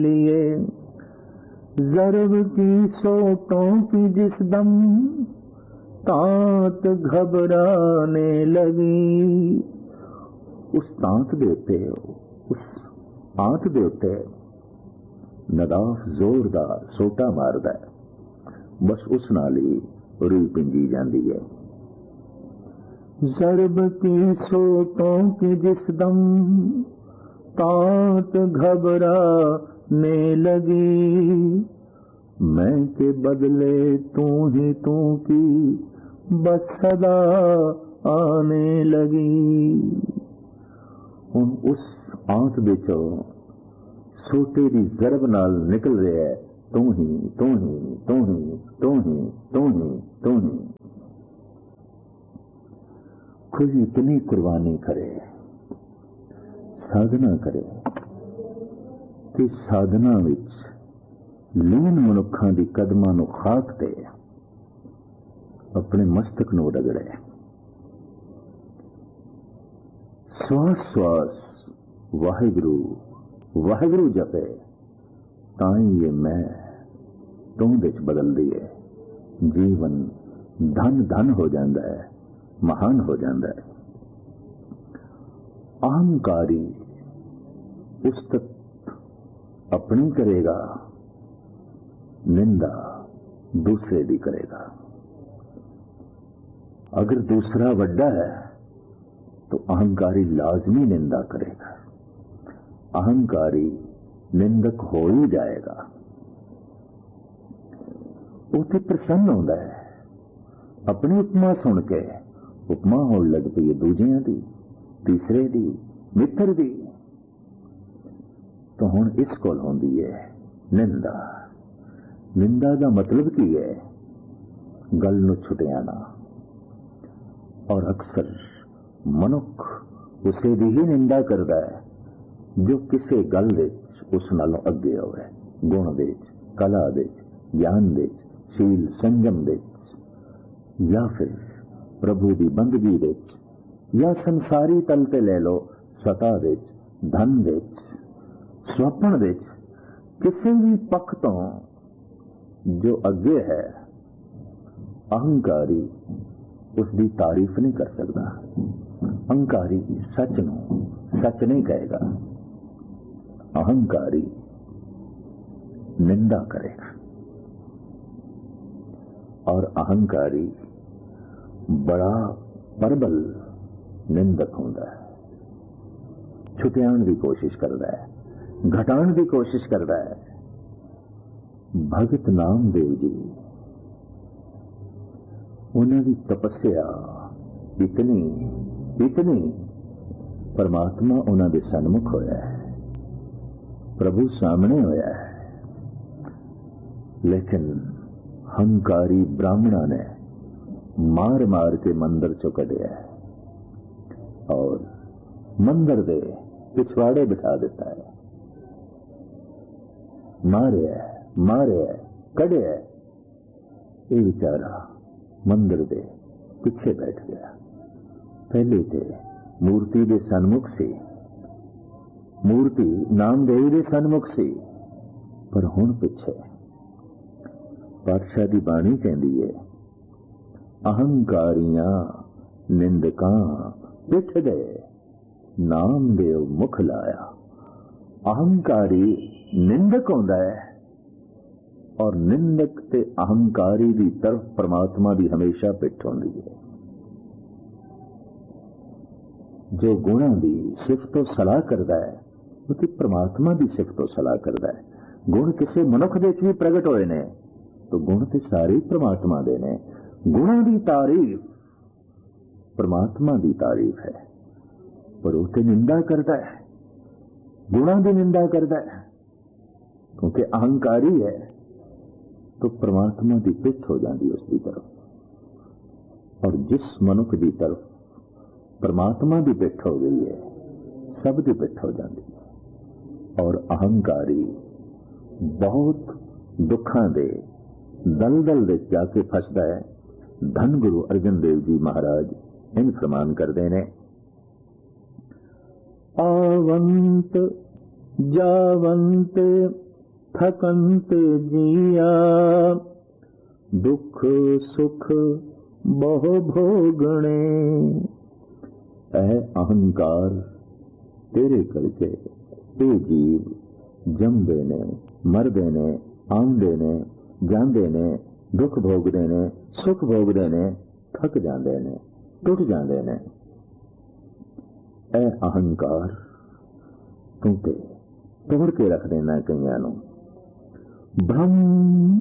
लिए ज़रब की सोटों की जिस दम तांत घबराने लगी। उस तांत दे उत्ते, उस आंत दे उत्ते नदाफ जोरदार सोटा मारदा है, बस उस नाल ही रूह पिंजी जाती है। ज़रब की सोटों की जिस दम तांत घबराने लगी, मैं के बदले तू ही तू की बस सदा आने लगी। हुण उस आंत विचों सोटे दी ज़रब नाल निकल रहा है, तू ही तू ही तू ही तू ही तू ही तू ही। कोई इतनी कुर्बानी करे, साधना करे कि साधना विच लीन मनुखां दी कदमां नूं खाक ते अपने मस्तक नूं रगड़े, श्वास श्वास वाहिगुरू वाहिगुरू जपे, ताई ये मैं तू विच बदलदी है। जीवन धन धन हो जाता है, महान हो जाता है। अहंकारी उस्तत अपनी करेगा, निंदा दूसरे दी करेगा। अगर दूसरा वड्डा है तो अहंकारी लाजमी निंदा करेगा, अहंकारी निंदक हो ही जाएगा। उसे प्रसन्न होता है, अपनी उपमा सुन के उपमा होने लग पई है दूजियां दी, तीसरे दी, मित्र दी। तो हुण इस कोल होंदी है निंदा। निंदा का मतलब की है? गल नूं छुटियाना। और अक्सर मनुख उसे दी ही निंदा करता है जो किसी गल विच उस नालों अगे होवे, गुण विच, कला विच, ज्ञान विच, शील संयम विच, या फिर प्रभु की बंदगी विच, या संसारी तल ते ले लो सता विच, धन विच, स्वप्न विच, किसी भी पक्ष तो जो अगे है, अहंकारी उसकी तारीफ नहीं कर सकता। अहंकारी सच नूं सच नहीं कहेगा, अहंकारी निंदा करेगा। और अहंकारी बड़ा प्रबल निंदक होता है, छुटियाण की कोशिश करता है, घटाण की कोशिश करता है। भगत नामदेव जी, उन्होंने तपस्या इतनी इतनी, परमात्मा उन्होंने सन्मुख होया है, प्रभु सामने होया है, लेकिन हंकारी ब्राह्मणा ने मार मार के मंदिर चो कढ़िया है और मंदिर दे पिछवाड़े बिठा देता है। मारे कढ़िया, ये बेचारा मंदिर दे पिछे बैठ गया। पहले थे मूर्ति दे सन्मुख से, मूर्ति नामदेव दे सन्मुख से, पर हुण पिछे। पातशाह दी बाणी कहती है, अहंकारियां निंदकां पिछ गए, नामदेव मुख लाया। अहंकारी निंदक होंदा है और निंदक ते अहंकारी की तरफ परमात्मा की हमेशा पिठ होंदी है। जो गुणों की सिफतो सलाह करता है वो तो परमात्मा की सिफतो सलाह करता है। गुण किसी मनुख दे भी प्रगट होए ने तो गुण तो सारे परमात्मा दे ने। गुणों की तारीफ परमात्मा की तारीफ है, पर वो तो निंदा करता है, गुणों की निंदा करता है, क्योंकि अहंकारी है तो परमात्मा की पिठ हो जाती है उसकी तरफ। और जिस मनुख की तरफ परमात्मा की पिठ हो गई है, सब की पिठ हो जाती है। और अहंकारी बहुत दुखों दे दलदल दे जाके फसदा है। धन गुरु अर्जन देव जी महाराज इन फरमान करते हैं, आवंत जावंत ਥਕਨ ਤੇ ਜੀਆ, ਦੁੱਖ ਸੁਖ ਬਹੁ ਭੋਗਣੇ। ਇਹ ਅਹੰਕਾਰ ਤੇਰੇ ਕਰਕੇ ਇਹ ਜੀਵ ਜੰਮਦੇ ਨੇ, ਮਰਦੇ ਨੇ, ਆਉਂਦੇ ਨੇ, ਜਾਂਦੇ ਨੇ, ਦੁੱਖ ਭੋਗਦੇ ਨੇ, ਸੁਖ ਭੋਗਦੇ ਨੇ, ਥੱਕ ਜਾਂਦੇ ਨੇ, ਟੁੱਟ ਜਾਂਦੇ ਨੇ। ਇਹ ਅਹੰਕਾਰ ਤੂੰ ਤੇ ਤੋੜ ਕੇ ਰੱਖ ਦੇਣਾ ਕਈਆਂ ਨੂੰ। ਬ੍ਰਹਮ